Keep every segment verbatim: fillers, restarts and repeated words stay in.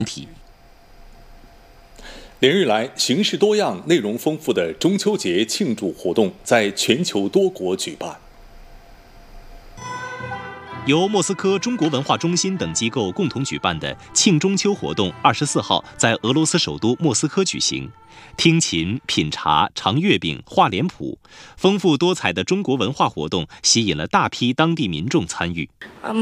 体。 连日来，形式多样、内容丰富的中秋节庆祝活动在全球多国举办。 由莫斯科中国文化中心等机构共同举办的庆中秋活动，二十四号在俄罗斯首都莫斯科举行。听琴、品茶、尝月饼、画脸谱，丰富多彩的中国文化活动吸引了大批当地民众参与。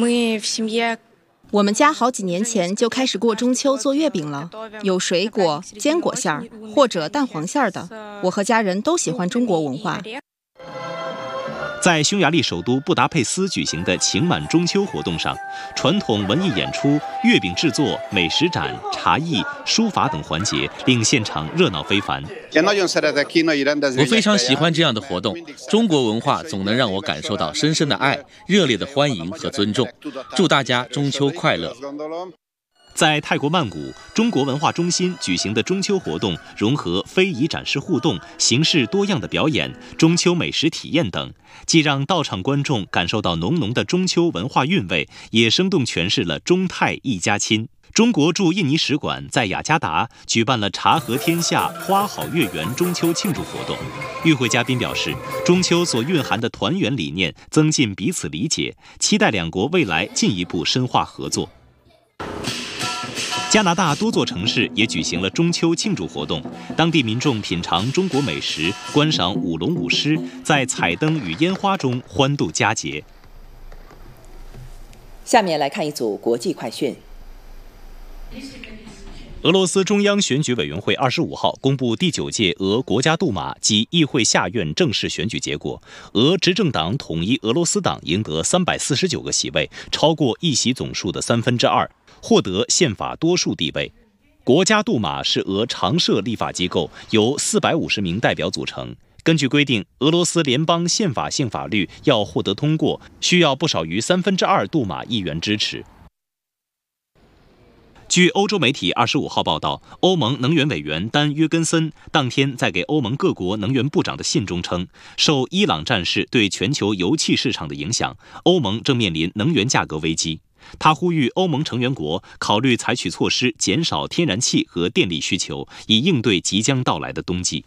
我们家好几年前就开始过中秋做月饼了，有水果、坚果馅儿或者蛋黄馅儿的。我和家人都喜欢中国文化。 在匈牙利首都布达佩斯举行的情满中秋活动上，传统文艺演出、月饼制作、美食展、茶艺、书法等环节令现场热闹非凡。 我非常喜欢这样的活动，中国文化总能让我感受到深深的爱、热烈的欢迎和尊重。祝大家中秋快乐！ 在泰国曼谷，中国文化中心举行的中秋活动融合非遗展示互动、形式多样的表演、中秋美食体验等，既让到场观众感受到浓浓的中秋文化韵味，也生动诠释了中泰一家亲。中国驻印尼使馆在雅加达举办了茶和天下、花好月圆中秋庆祝活动。与会嘉宾表示，中秋所蕴含的团圆理念增进彼此理解，期待两国未来进一步深化合作。加拿大多座城市也举行了中秋庆祝活动，当地民众品尝中国美食，观赏舞龙舞狮，在彩灯与烟花中欢度佳节。 下面来看一组国际快讯。 俄罗斯中央选举委员会二十五号公布第九届俄国家杜马及议会下院正式选举结果，俄执政党统一俄罗斯党赢得三百四十九个席位，超过议席总数的三分之二，获得宪法多数地位。国家杜马是俄常设立法机构，由四百五十名代表组成。根据规定，俄罗斯联邦宪法性法律要获得通过，需要不少于三分之二杜马议员支持。据欧洲媒体二十五号报道，欧盟能源委员丹·约根森当天在给欧盟各国能源部长的信中称，受伊朗战事对全球油气市场的影响，欧盟正面临能源价格危机。他呼吁欧盟成员国考虑采取措施，减少天然气和电力需求，以应对即将到来的冬季。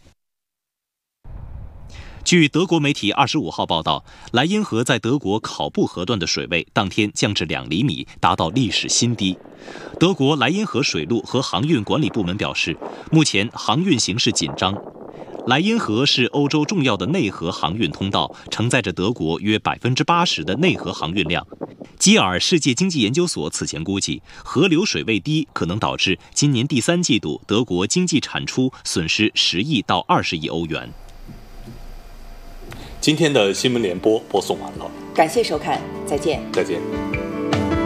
据德国媒体二十五号报道，莱茵河在德国考布河段的水位当天降至两厘米，达到历史新低。德国莱茵河水路和航运管理部门表示，目前航运形势紧张。莱茵河是欧洲重要的内河航运通道，承载着德国约百分之八十的内河航运量。基尔世界经济研究所此前估计，河流水位低可能导致今年第三季度德国经济产出损失十亿到二十亿欧元。 今天的新闻联播播送完了， 感谢收看，再见。 再见。